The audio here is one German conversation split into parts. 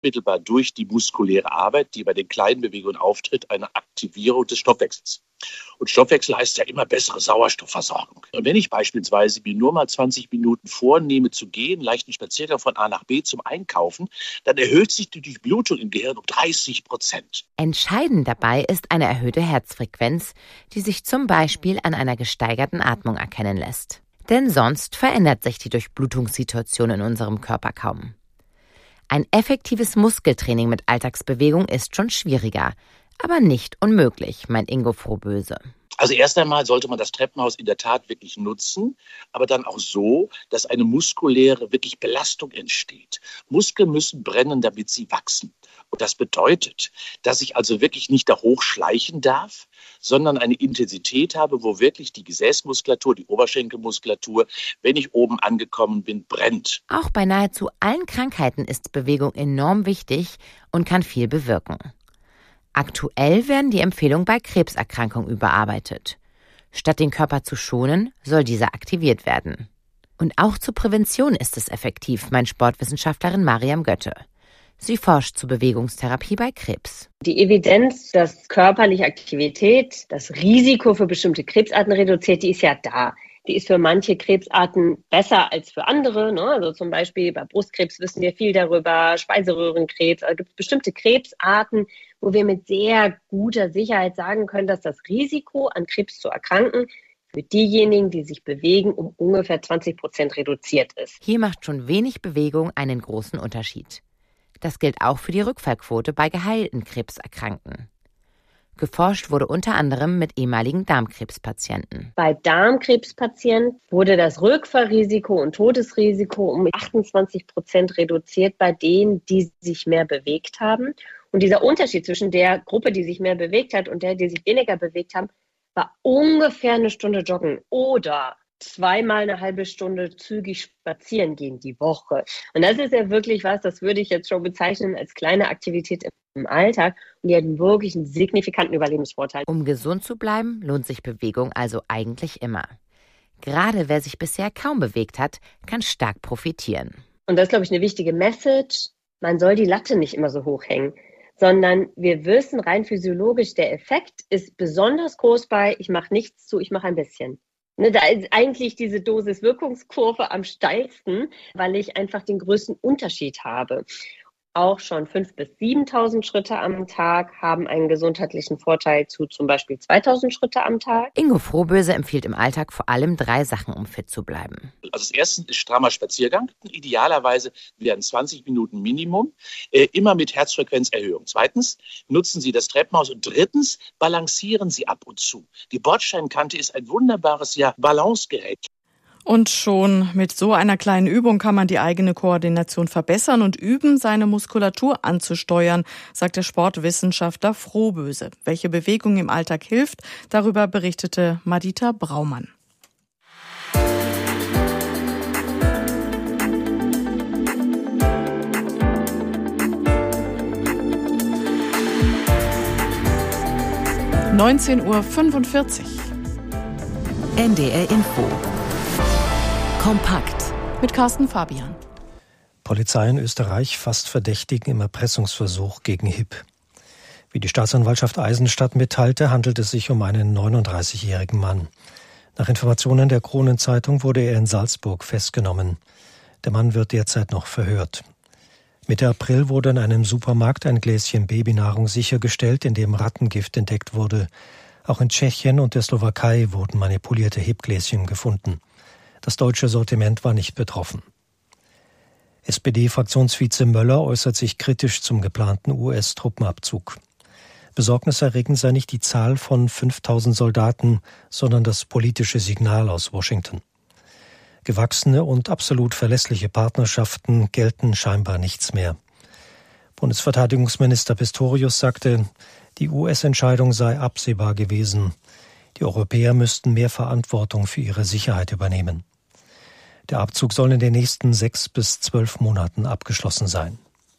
unmittelbar durch die muskuläre Arbeit, die bei den kleinen Bewegungen auftritt, eine Aktivierung des Stoffwechsels. Und Stoffwechsel heißt ja immer bessere Sauerstoffversorgung. Und wenn ich beispielsweise mir nur mal 20 Minuten vornehme zu gehen, leichten Spaziergang von A nach B zum Einkaufen, dann erhöht sich die Durchblutung im Gehirn um 30%. Entscheidend dabei ist eine erhöhte Herzfrequenz, die sich zum Beispiel an einer gesteigerten Atmung erkennen lässt. Denn sonst verändert sich die Durchblutungssituation in unserem Körper kaum. Ein effektives Muskeltraining mit Alltagsbewegung ist schon schwieriger, aber nicht unmöglich, meint Ingo Frohböse. Also erst einmal sollte man das Treppenhaus in der Tat wirklich nutzen, aber dann auch so, dass eine muskuläre wirklich Belastung entsteht. Muskeln müssen brennen, damit sie wachsen. Und das bedeutet, dass ich also wirklich nicht da hochschleichen darf, sondern eine Intensität habe, wo wirklich die Gesäßmuskulatur, die Oberschenkelmuskulatur, wenn ich oben angekommen bin, brennt. Auch bei nahezu allen Krankheiten ist Bewegung enorm wichtig und kann viel bewirken. Aktuell werden die Empfehlungen bei Krebserkrankungen überarbeitet. Statt den Körper zu schonen, soll dieser aktiviert werden. Und auch zur Prävention ist es effektiv, meint Sportwissenschaftlerin Mariam Götte. Sie forscht zur Bewegungstherapie bei Krebs. Die Evidenz, dass körperliche Aktivität das Risiko für bestimmte Krebsarten reduziert, die ist ja da. Die ist für manche Krebsarten besser als für andere. Ne? Also zum Beispiel bei Brustkrebs wissen wir viel darüber, Speiseröhrenkrebs. Also gibt es bestimmte Krebsarten, wo wir mit sehr guter Sicherheit sagen können, dass das Risiko, an Krebs zu erkranken, für diejenigen, die sich bewegen, um ungefähr 20% reduziert ist. Hier macht schon wenig Bewegung einen großen Unterschied. Das gilt auch für die Rückfallquote bei geheilten Krebserkrankten. Geforscht wurde unter anderem mit ehemaligen Darmkrebspatienten. Bei Darmkrebspatienten wurde das Rückfallrisiko und Todesrisiko um 28% reduziert bei denen, die sich mehr bewegt haben. Und dieser Unterschied zwischen der Gruppe, die sich mehr bewegt hat und der, die sich weniger bewegt haben, war ungefähr eine Stunde joggen oder zweimal eine halbe Stunde zügig spazieren gehen die Woche. Und das ist ja wirklich was, das würde ich jetzt schon bezeichnen als kleine Aktivität im Alltag. Und die hatten wirklich einen signifikanten Überlebensvorteil. Um gesund zu bleiben, lohnt sich Bewegung also eigentlich immer. Gerade wer sich bisher kaum bewegt hat, kann stark profitieren. Und das ist, glaube ich, eine wichtige Message. Man soll die Latte nicht immer so hoch hängen, sondern wir wissen rein physiologisch, der Effekt ist besonders groß bei ich mache nichts zu, ich mache ein bisschen. Da ist eigentlich diese Dosis-Wirkungskurve am steilsten, weil ich einfach den größten Unterschied habe. Auch schon 5.000 bis 7.000 Schritte am Tag haben einen gesundheitlichen Vorteil zu zum Beispiel 2.000 Schritte am Tag. Ingo Frohböse empfiehlt im Alltag vor allem 3 Sachen, um fit zu bleiben. Also das erste ist strammer Spaziergang. Idealerweise werden 20 Minuten Minimum, immer mit Herzfrequenzerhöhung. Zweitens, nutzen Sie das Treppenhaus. Und drittens, balancieren Sie ab und zu. Die Bordsteinkante ist ein wunderbares Balancegerät. Und schon mit so einer kleinen Übung kann man die eigene Koordination verbessern und üben, seine Muskulatur anzusteuern, sagt der Sportwissenschaftler Frohböse. Welche Bewegung im Alltag hilft, darüber berichtete Madita Braumann. (19:45 Uhr). NDR Info. Kompakt. Mit Carsten Fabian. Polizei in Österreich fasst Verdächtigen im Erpressungsversuch gegen HIP. Wie die Staatsanwaltschaft Eisenstadt mitteilte, handelt es sich um einen 39-jährigen Mann. Nach Informationen der Kronenzeitung wurde er in Salzburg festgenommen. Der Mann wird derzeit noch verhört. Mitte April wurde in einem Supermarkt ein Gläschen Babynahrung sichergestellt, in dem Rattengift entdeckt wurde. Auch in Tschechien und der Slowakei wurden manipulierte HIP-Gläschen gefunden. Das deutsche Sortiment war nicht betroffen. SPD-Fraktionsvize Möller äußert sich kritisch zum geplanten US-Truppenabzug. Besorgniserregend sei nicht die Zahl von 5.000 Soldaten, sondern das politische Signal aus Washington. Gewachsene und absolut verlässliche Partnerschaften gelten scheinbar nichts mehr. Bundesverteidigungsminister Pistorius sagte, die US-Entscheidung sei absehbar gewesen. Die Europäer müssten mehr Verantwortung für ihre Sicherheit übernehmen. Der Abzug soll in den nächsten 6 bis 12 Monaten abgeschlossen sein.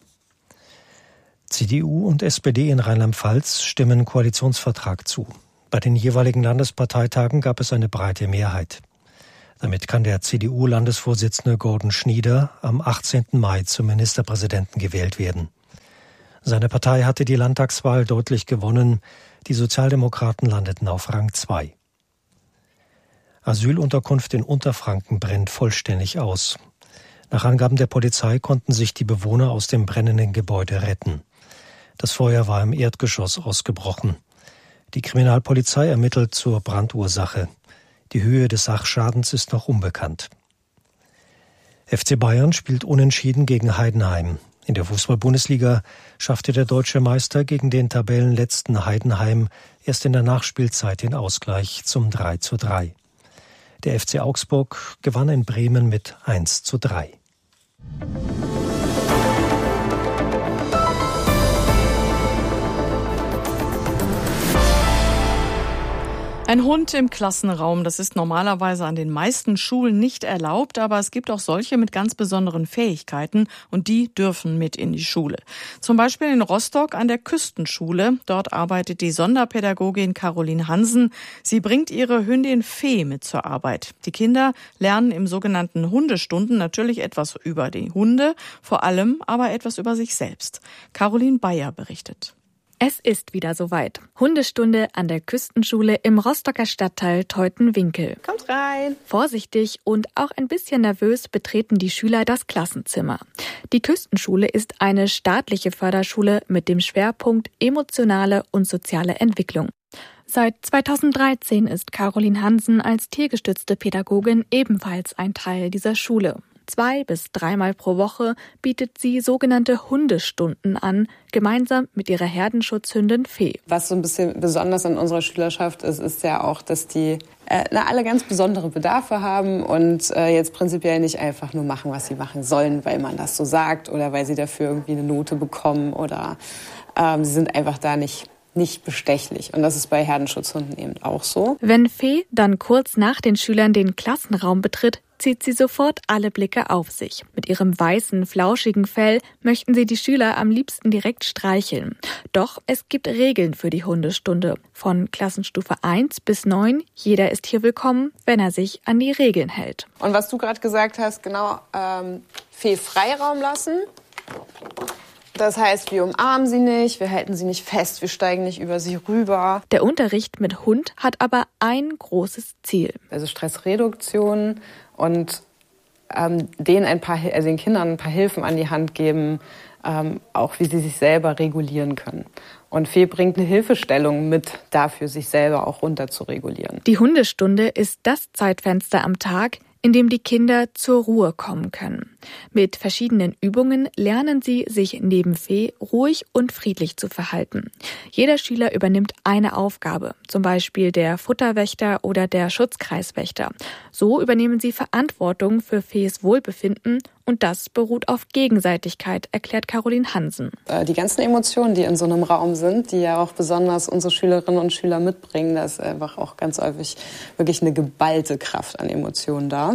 CDU und SPD in Rheinland-Pfalz stimmen Koalitionsvertrag zu. Bei den jeweiligen Landesparteitagen gab es eine breite Mehrheit. Damit kann der CDU-Landesvorsitzende Gordon Schnieder am 18. Mai zum Ministerpräsidenten gewählt werden. Seine Partei hatte die Landtagswahl deutlich gewonnen. Die Sozialdemokraten landeten auf Rang 2. Asylunterkunft in Unterfranken brennt vollständig aus. Nach Angaben der Polizei konnten sich die Bewohner aus dem brennenden Gebäude retten. Das Feuer war im Erdgeschoss ausgebrochen. Die Kriminalpolizei ermittelt zur Brandursache. Die Höhe des Sachschadens ist noch unbekannt. FC Bayern spielt unentschieden gegen Heidenheim. In der Fußball-Bundesliga schaffte der deutsche Meister gegen den Tabellenletzten Heidenheim erst in der Nachspielzeit den Ausgleich zum 3:3. Der FC Augsburg gewann in Bremen mit 1:3. Ein Hund im Klassenraum, das ist normalerweise an den meisten Schulen nicht erlaubt, aber es gibt auch solche mit ganz besonderen Fähigkeiten und die dürfen mit in die Schule. Zum Beispiel in Rostock an der Küstenschule. Dort arbeitet die Sonderpädagogin Caroline Hansen. Sie bringt ihre Hündin Fee mit zur Arbeit. Die Kinder lernen im sogenannten Hundestunden natürlich etwas über die Hunde, vor allem aber etwas über sich selbst. Caroline Bayer berichtet. Es ist wieder soweit. Hundestunde an der Küstenschule im Rostocker Stadtteil Teutenwinkel. Kommt rein! Vorsichtig und auch ein bisschen nervös betreten die Schüler das Klassenzimmer. Die Küstenschule ist eine staatliche Förderschule mit dem Schwerpunkt emotionale und soziale Entwicklung. Seit 2013 ist Caroline Hansen als tiergestützte Pädagogin ebenfalls ein Teil dieser Schule. 2- bis 3-mal pro Woche bietet sie sogenannte Hundestunden an, gemeinsam mit ihrer Herdenschutzhündin Fee. Was so ein bisschen besonders an unserer Schülerschaft ist ja auch, dass die alle ganz besondere Bedarfe haben und jetzt prinzipiell nicht einfach nur machen, was sie machen sollen, weil man das so sagt oder weil sie dafür irgendwie eine Note bekommen oder sie sind einfach da nicht bestechlich. Und das ist bei Herdenschutzhunden eben auch so. Wenn Fee dann kurz nach den Schülern den Klassenraum betritt, zieht sie sofort alle Blicke auf sich. Mit ihrem weißen, flauschigen Fell möchten sie die Schüler am liebsten direkt streicheln. Doch es gibt Regeln für die Hundestunde. Von Klassenstufe 1 bis 9, jeder ist hier willkommen, wenn er sich an die Regeln hält. Und was du gerade gesagt hast, genau, Fee Freiraum lassen. Das heißt, wir umarmen sie nicht, wir halten sie nicht fest, wir steigen nicht über sie rüber. Der Unterricht mit Hund hat aber ein großes Ziel. Also Stressreduktion und den Kindern ein paar Hilfen an die Hand geben, auch wie sie sich selber regulieren können. Und Fee bringt eine Hilfestellung mit dafür, sich selber auch runter zu regulieren. Die Hundestunde ist das Zeitfenster am Tag, in dem die Kinder zur Ruhe kommen können. Mit verschiedenen Übungen lernen sie, sich neben Fee ruhig und friedlich zu verhalten. Jeder Schüler übernimmt eine Aufgabe, zum Beispiel der Futterwächter oder der Schutzkreiswächter. So übernehmen sie Verantwortung für Fees Wohlbefinden und das beruht auf Gegenseitigkeit, erklärt Caroline Hansen. Die ganzen Emotionen, die in so einem Raum sind, die ja auch besonders unsere Schülerinnen und Schüler mitbringen, da ist einfach auch ganz häufig wirklich eine geballte Kraft an Emotionen da.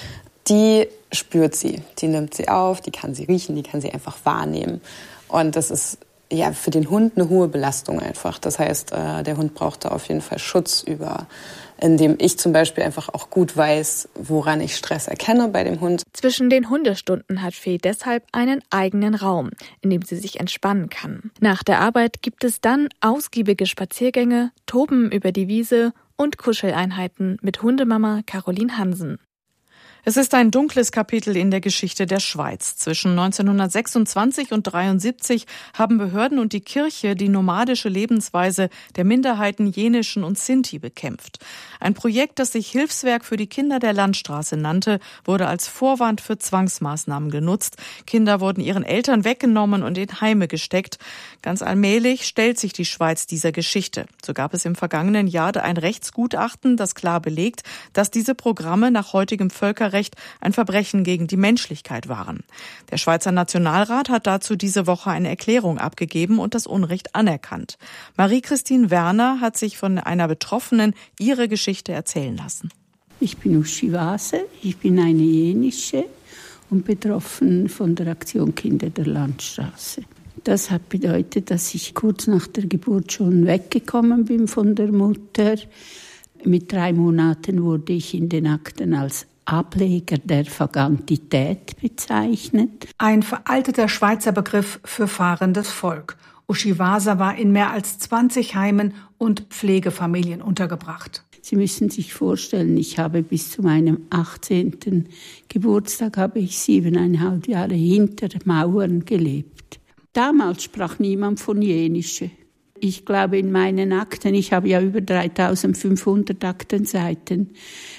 Die spürt sie, die nimmt sie auf, die kann sie riechen, die kann sie einfach wahrnehmen. Und das ist ja für den Hund eine hohe Belastung einfach. Das heißt, der Hund braucht da auf jeden Fall Schutz indem ich zum Beispiel einfach auch gut weiß, woran ich Stress erkenne bei dem Hund. Zwischen den Hundestunden hat Fee deshalb einen eigenen Raum, in dem sie sich entspannen kann. Nach der Arbeit gibt es dann ausgiebige Spaziergänge, Toben über die Wiese und Kuscheleinheiten mit Hundemama Caroline Hansen. Es ist ein dunkles Kapitel in der Geschichte der Schweiz. Zwischen 1926 und 1973 haben Behörden und die Kirche die nomadische Lebensweise der Minderheiten Jenischen und Sinti bekämpft. Ein Projekt, das sich Hilfswerk für die Kinder der Landstraße nannte, wurde als Vorwand für Zwangsmaßnahmen genutzt. Kinder wurden ihren Eltern weggenommen und in Heime gesteckt. Ganz allmählich stellt sich die Schweiz dieser Geschichte. So gab es im vergangenen Jahr ein Rechtsgutachten, das klar belegt, dass diese Programme nach heutigem Völkerrecht ein Verbrechen gegen die Menschlichkeit waren. Der Schweizer Nationalrat hat dazu diese Woche eine Erklärung abgegeben und das Unrecht anerkannt. Marie-Christine Werner hat sich von einer Betroffenen ihre Geschichte erzählen lassen. Ich bin Uschi Vase, ich bin eine Jenische und betroffen von der Aktion Kinder der Landstraße. Das hat bedeutet, dass ich kurz nach der Geburt schon weggekommen bin von der Mutter. Mit 3 Monaten wurde ich in den Akten als Ableger der Fagantität bezeichnet. Ein veralteter Schweizer Begriff für fahrendes Volk. Uschiwasa war in mehr als 20 Heimen und Pflegefamilien untergebracht. Sie müssen sich vorstellen, ich habe bis zu meinem 18. Geburtstag habe ich 7,5 Jahre hinter Mauern gelebt. Damals sprach niemand von Jenische. Ich glaube in meinen Akten, ich habe ja über 3500 Aktenseiten,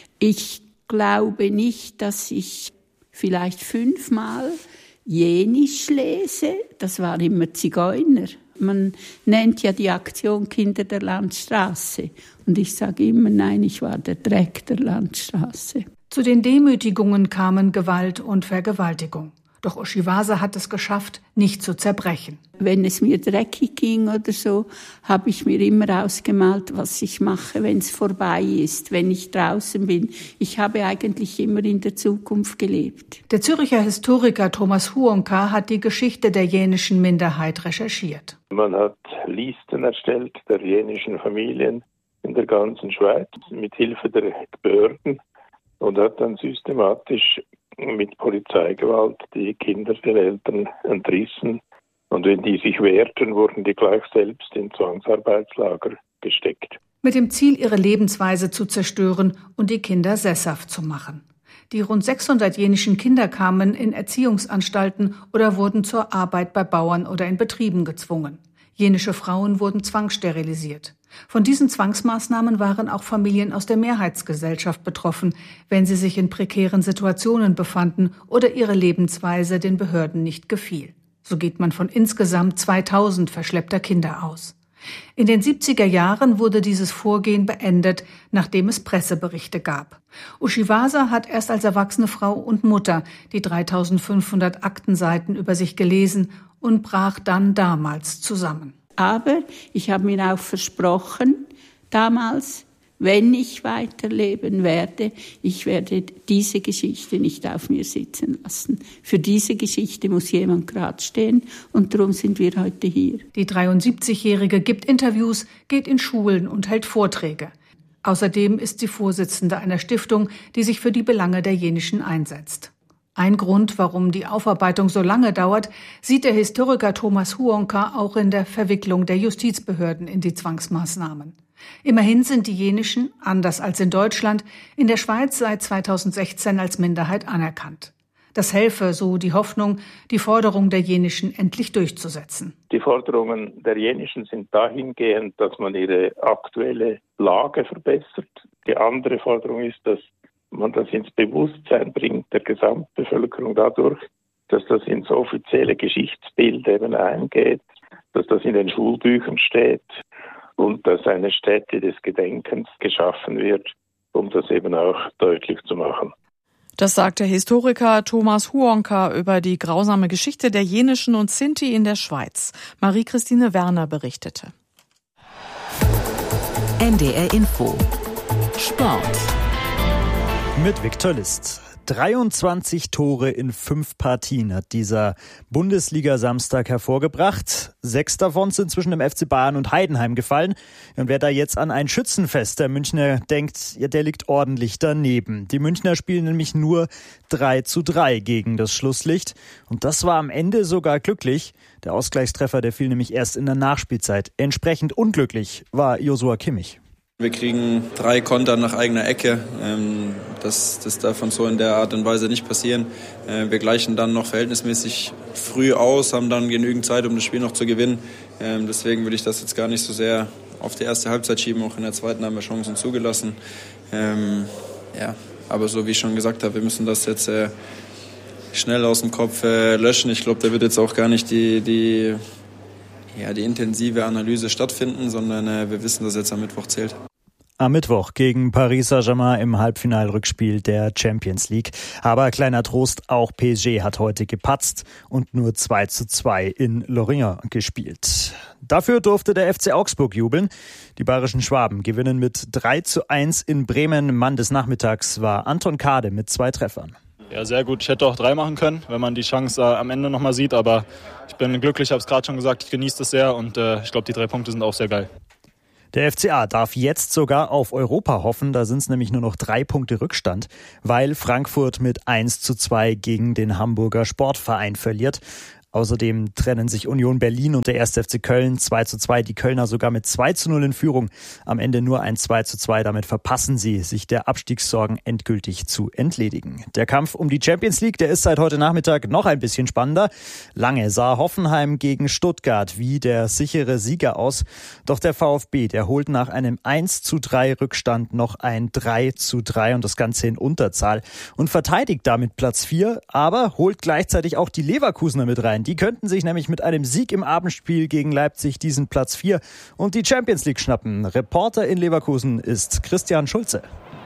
ich glaube nicht, dass ich vielleicht 5-mal Jenisch lese. Das war immer Zigeuner. Man nennt ja die Aktion Kinder der Landstraße. Und ich sage immer, nein, ich war der Dreck der Landstraße. Zu den Demütigungen kamen Gewalt und Vergewaltigung. Doch Uschiwasa hat es geschafft, nicht zu zerbrechen. Wenn es mir dreckig ging oder so, habe ich mir immer ausgemalt, was ich mache, wenn es vorbei ist, wenn ich draußen bin. Ich habe eigentlich immer in der Zukunft gelebt. Der Zürcher Historiker Thomas Huonka hat die Geschichte der jenischen Minderheit recherchiert. Man hat Listen erstellt der jenischen Familien in der ganzen Schweiz mit Hilfe der Behörden und hat dann systematisch mit Polizeigewalt die Kinder den Eltern entrissen. Und wenn die sich wehrten, wurden die gleich selbst in Zwangsarbeitslager gesteckt. Mit dem Ziel, ihre Lebensweise zu zerstören und die Kinder sesshaft zu machen. Die rund 600 jenischen Kinder kamen in Erziehungsanstalten oder wurden zur Arbeit bei Bauern oder in Betrieben gezwungen. Jenische Frauen wurden zwangssterilisiert. Von diesen Zwangsmaßnahmen waren auch Familien aus der Mehrheitsgesellschaft betroffen, wenn sie sich in prekären Situationen befanden oder ihre Lebensweise den Behörden nicht gefiel. So geht man von insgesamt 2000 verschleppter Kinder aus. In den 70er Jahren wurde dieses Vorgehen beendet, nachdem es Presseberichte gab. Uschiwasa hat erst als erwachsene Frau und Mutter die 3500 Aktenseiten über sich gelesen und brach dann damals zusammen. Aber ich habe mir auch versprochen, damals, wenn ich weiterleben werde, ich werde diese Geschichte nicht auf mir sitzen lassen. Für diese Geschichte muss jemand gerade stehen und darum sind wir heute hier. Die 73-Jährige gibt Interviews, geht in Schulen und hält Vorträge. Außerdem ist sie Vorsitzende einer Stiftung, die sich für die Belange der Jenischen einsetzt. Ein Grund, warum die Aufarbeitung so lange dauert, sieht der Historiker Thomas Huonka auch in der Verwicklung der Justizbehörden in die Zwangsmaßnahmen. Immerhin sind die Jenischen, anders als in Deutschland, in der Schweiz seit 2016 als Minderheit anerkannt. Das helfe, so die Hoffnung, die Forderung der Jenischen endlich durchzusetzen. Die Forderungen der Jenischen sind dahingehend, dass man ihre aktuelle Lage verbessert. Die andere Forderung ist, dass man das ins Bewusstsein bringt der Gesamtbevölkerung dadurch, dass das ins offizielle Geschichtsbild eben eingeht, dass das in den Schulbüchern steht und dass eine Stätte des Gedenkens geschaffen wird, um das eben auch deutlich zu machen. Das sagt der Historiker Thomas Huonka über die grausame Geschichte der Jenischen und Sinti in der Schweiz. Marie-Christine Werner berichtete. NDR Info Sport mit Viktor List. 23 Tore in 5 Partien hat dieser Bundesliga-Samstag hervorgebracht. 6 davon sind zwischen dem FC Bayern und Heidenheim gefallen. Und wer da jetzt an ein Schützenfest der Münchner denkt, ja, der liegt ordentlich daneben. Die Münchner spielen nämlich nur 3:3 gegen das Schlusslicht. Und das war am Ende sogar glücklich. Der Ausgleichstreffer, der fiel nämlich erst in der Nachspielzeit. Entsprechend unglücklich war Joshua Kimmich. Wir kriegen 3 Konter nach eigener Ecke. Das darf uns so in der Art und Weise nicht passieren. Wir gleichen dann noch verhältnismäßig früh aus, haben dann genügend Zeit, um das Spiel noch zu gewinnen. Deswegen würde ich das jetzt gar nicht so sehr auf die erste Halbzeit schieben. Auch in der zweiten haben wir Chancen zugelassen. Aber so wie ich schon gesagt habe, wir müssen das jetzt schnell aus dem Kopf löschen. Ich glaube, da wird jetzt auch gar nicht die intensive Analyse stattfinden, sondern wir wissen, dass jetzt am Mittwoch zählt. Am Mittwoch gegen Paris Saint-Germain im Halbfinalrückspiel der Champions League. Aber kleiner Trost, auch PSG hat heute gepatzt und nur 2:2 in Lorient gespielt. Dafür durfte der FC Augsburg jubeln. Die bayerischen Schwaben gewinnen mit 3:1 in Bremen. Mann des Nachmittags war Anton Kade mit 2 Treffern. Ja, sehr gut. Ich hätte auch 3 machen können, wenn man die Chance am Ende nochmal sieht. Aber ich bin glücklich, ich habe es gerade schon gesagt, ich genieße das sehr und ich glaube, die 3 Punkte sind auch sehr geil. Der FCA darf jetzt sogar auf Europa hoffen, da sind es nämlich nur noch 3 Punkte Rückstand, weil Frankfurt mit 1:2 gegen den Hamburger Sportverein verliert. Außerdem trennen sich Union Berlin und der 1. FC Köln 2:2. Die Kölner sogar mit 2:0 in Führung. Am Ende nur ein 2:2. Damit verpassen sie, sich der Abstiegssorgen endgültig zu entledigen. Der Kampf um die Champions League, der ist seit heute Nachmittag noch ein bisschen spannender. Lange sah Hoffenheim gegen Stuttgart wie der sichere Sieger aus. Doch der VfB, der holt nach einem 1:3 Rückstand noch ein 3:3 und das Ganze in Unterzahl und verteidigt damit Platz 4, aber holt gleichzeitig auch die Leverkusener mit rein. Die könnten sich nämlich mit einem Sieg im Abendspiel gegen Leipzig diesen Platz 4 und die Champions League schnappen. Reporter in Leverkusen ist Christian Schulze.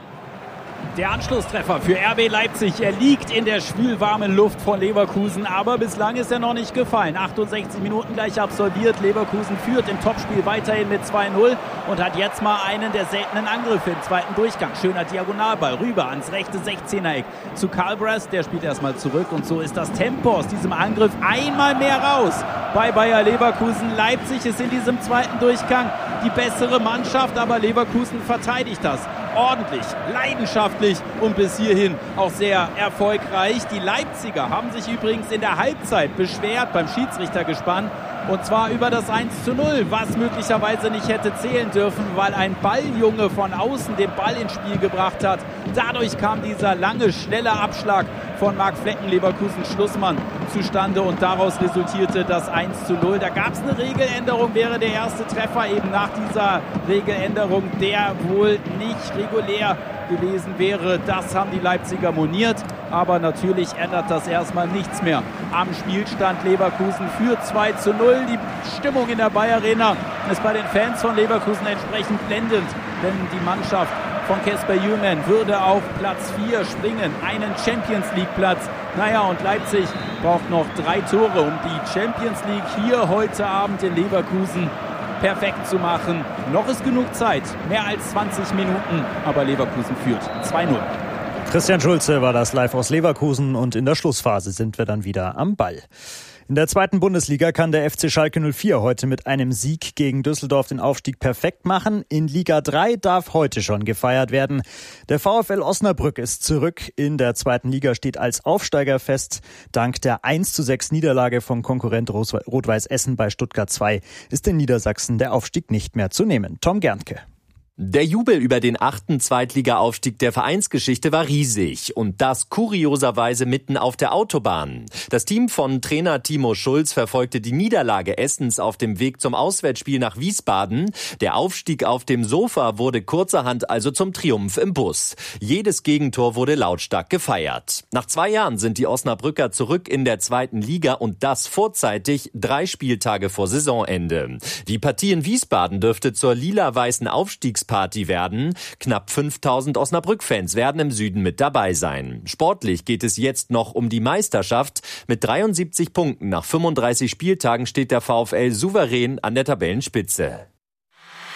Der Anschlusstreffer für RB Leipzig. Er liegt in der schwülwarmen Luft von Leverkusen, aber bislang ist er noch nicht gefallen. 68 Minuten gleich absolviert. Leverkusen führt im Topspiel weiterhin mit 2:0 und hat jetzt mal einen der seltenen Angriffe im zweiten Durchgang. Schöner Diagonalball rüber ans rechte 16er-Eck zu Karlbras. Der spielt erstmal zurück und so ist das Tempo aus diesem Angriff einmal mehr raus bei Bayer Leverkusen. Leipzig ist in diesem zweiten Durchgang die bessere Mannschaft, aber Leverkusen verteidigt das ordentlich, leidenschaftlich und bis hierhin auch sehr erfolgreich. Die Leipziger haben sich übrigens in der Halbzeit beschwert beim Schiedsrichtergespann und zwar über das 1:0, was möglicherweise nicht hätte zählen dürfen, weil ein Balljunge von außen den Ball ins Spiel gebracht hat. Dadurch kam dieser lange, schnelle Abschlag von Marc Flecken, Leverkusen Schlussmann, zustande und daraus resultierte das 1:0. Da gab es eine Regeländerung, wäre der erste Treffer eben nach dieser Regeländerung, der wohl nicht regulär gewesen wäre. Das haben die Leipziger moniert, aber natürlich ändert das erstmal nichts mehr am Spielstand. Leverkusen führt 2:0. Die Stimmung in der Bayer Arena ist bei den Fans von Leverkusen entsprechend blendend, denn die Mannschaft von Kasper Hjulmand würde auf Platz 4 springen, einen Champions-League-Platz. Naja, und Leipzig braucht noch 3 Tore, um die Champions League hier heute Abend in Leverkusen perfekt zu machen. Noch ist genug Zeit, mehr als 20 Minuten, aber Leverkusen führt 2:0. Christian Schulze war das live aus Leverkusen und in der Schlussphase sind wir dann wieder am Ball. In der 2. Bundesliga kann der FC Schalke 04 heute mit einem Sieg gegen Düsseldorf den Aufstieg perfekt machen. In Liga 3 darf heute schon gefeiert werden. Der VfL Osnabrück ist zurück. In der 2. Liga steht als Aufsteiger fest. Dank der 1:6 Niederlage vom Konkurrent Rot-Weiß Essen bei Stuttgart 2 ist in Niedersachsen der Aufstieg nicht mehr zu nehmen. Tom Gerntke. Der Jubel über den 8. Zweitliga-Aufstieg der Vereinsgeschichte war riesig und das kurioserweise mitten auf der Autobahn. Das Team von Trainer Timo Schulz verfolgte die Niederlage Essens auf dem Weg zum Auswärtsspiel nach Wiesbaden. Der Aufstieg auf dem Sofa wurde kurzerhand also zum Triumph im Bus. Jedes Gegentor wurde lautstark gefeiert. Nach 2 Jahren sind die Osnabrücker zurück in der 2. Liga und das vorzeitig 3 Spieltage vor Saisonende. Die Partie in Wiesbaden dürfte zur lila-weißen Aufstiegsparty werden. Knapp 5000 Osnabrück-Fans werden im Süden mit dabei sein. Sportlich geht es jetzt noch um die Meisterschaft. Mit 73 Punkten nach 35 Spieltagen steht der VfL souverän an der Tabellenspitze.